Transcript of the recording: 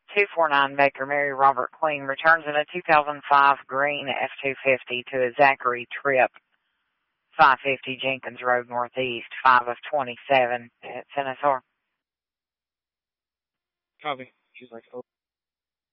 249 Baker, Mary Robert Queen, returns in a 2005 green F-250 to a Zachary Tripp, 550 Jenkins Road Northeast, 5 of 27 at NSR. Copy. She's like, oh.